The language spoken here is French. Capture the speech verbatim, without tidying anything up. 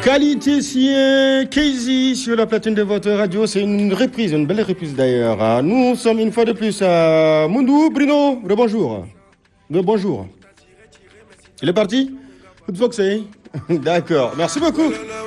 Qualité Sien Casey sur la platine de votre radio. C'est une reprise, une belle reprise d'ailleurs. Nous sommes une fois de plus à Mundou. Bruno, rebonjour. Rebonjour. Il est parti? D'accord, merci beaucoup.